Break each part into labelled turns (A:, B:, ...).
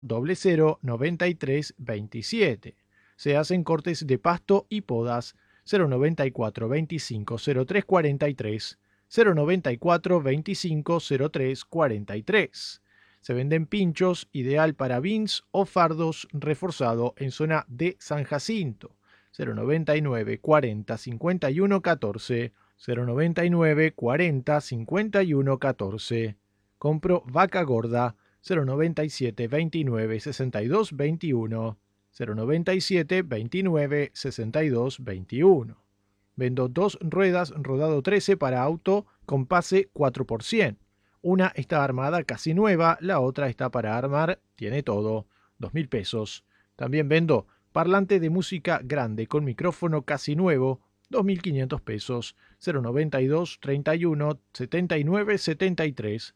A: 009327. Se hacen cortes de pasto y podas. 094 25 03 43, 094 25 03 43. Se venden pinchos, ideal para bins o fardos, reforzado en zona de San Jacinto. 099 40 51 14, 099 40 51 14. Compro vaca gorda. 097 29 62 21, 097 29 62 21. Vendo 2 ruedas rodado 13 para auto con pase 4%. Una está armada casi nueva, la otra está para armar, tiene todo, 2.000 pesos. También vendo parlante de música grande con micrófono casi nuevo, 2.500 pesos. 092 31 79 73.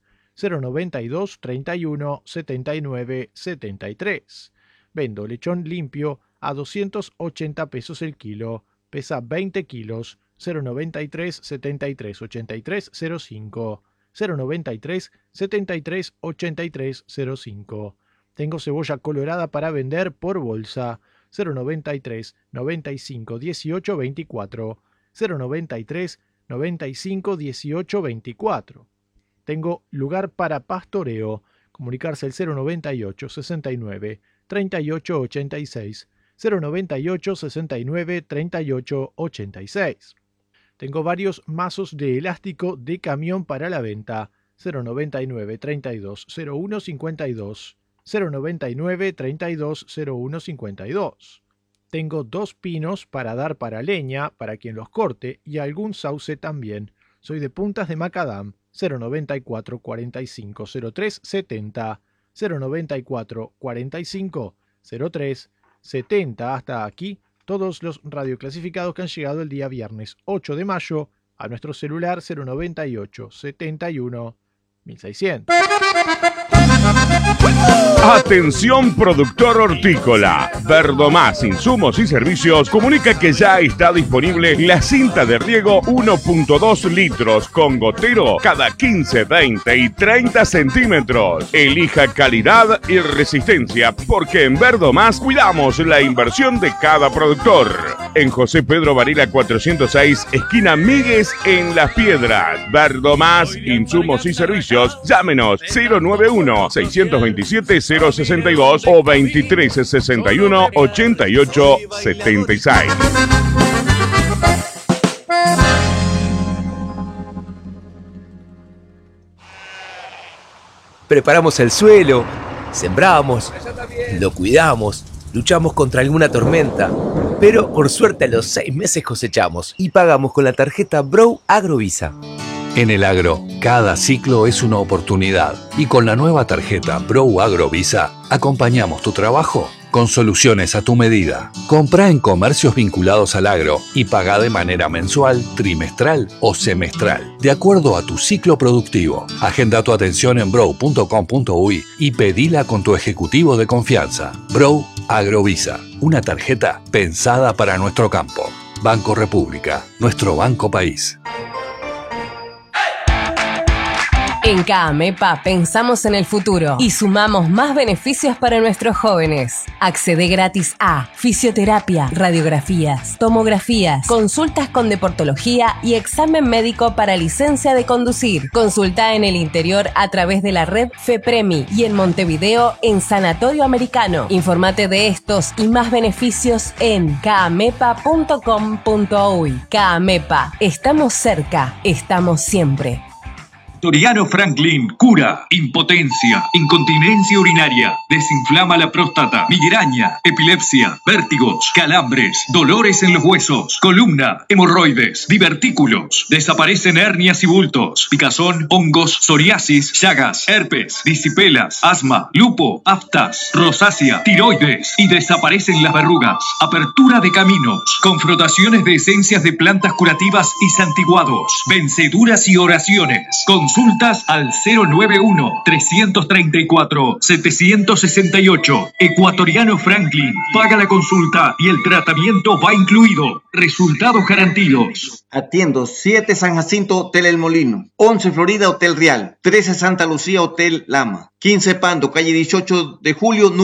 A: 092 31 79 73. Vendo lechón limpio a 280 pesos el kilo. Pesa 20 kilos. 093 73 83 05. 093 73 83 05. Tengo cebolla colorada para vender por bolsa. 093 95 18 24. 093 95 18 24. Tengo lugar para pastoreo. Comunicarse al 098 69 38 86. 098 69 38 86. Tengo varios mazos de elástico de camión para la venta. 099 32 01 52. 099 32 01 52. Tengo 2 pinos para dar para leña, para quien los corte, y algún sauce también. Soy de Puntas de Macadam. 094 45 03 70. 094 45 03 70. Hasta aquí todos los radioclasificados que han llegado el día viernes 8 de mayo a nuestro celular 098 71 1600.
B: Atención productor hortícola. Verdomás Insumos y Servicios comunica que ya está disponible la cinta de riego 1.2 litros con gotero cada 15, 20 y 30 centímetros. Elija calidad y resistencia porque en Verdomás cuidamos la inversión de cada productor. En José Pedro Varela 406, esquina Míguez en Las Piedras. Verdomás Insumos y Servicios. Llámenos 091 627 062 o 2361 88 76.
C: Preparamos el suelo, sembramos, lo cuidamos, luchamos contra alguna tormenta, pero por suerte a los 6 meses cosechamos y pagamos con la tarjeta Bro Agrovisa.
D: En el agro, cada ciclo es una oportunidad y con la nueva tarjeta Bro Agrovisa acompañamos tu trabajo con soluciones a tu medida. Comprá en comercios vinculados al agro y pagá de manera mensual, trimestral o semestral, de acuerdo a tu ciclo productivo. Agenda tu atención en bro.com.uy y pedila con tu ejecutivo de confianza. Bro Agrovisa, una tarjeta pensada para nuestro campo. Banco República, nuestro banco país.
E: En CAAMEPA pensamos en el futuro y sumamos más beneficios para nuestros jóvenes. Accede gratis a fisioterapia, radiografías, tomografías, consultas con deportología y examen médico para licencia de conducir. Consulta en el interior a través de la red FEPREMI y en Montevideo en Sanatorio Americano. Informate de estos y más beneficios en caamepa.com.uy. CAAMEPA, estamos cerca, estamos siempre.
F: Toriano Franklin cura impotencia, incontinencia urinaria, desinflama la próstata, migraña, epilepsia, vértigos, calambres, dolores en los huesos, columna, hemorroides, divertículos, desaparecen hernias y bultos, picazón, hongos, psoriasis, llagas, herpes, disipelas, asma, lupo, aftas, rosácea, tiroides y desaparecen las verrugas. Apertura de caminos, con frotaciones de esencias de plantas curativas y santiguados, venceduras y oraciones, con Consultas al 091-334-768. Ecuatoriano Franklin. Paga la consulta y el tratamiento va incluido. Resultados garantidos.
G: Atiendo 7 San Jacinto Hotel El Molino, 11 Florida Hotel Real, 13 Santa Lucía Hotel Lama, 15 Pando, calle 18 de Julio,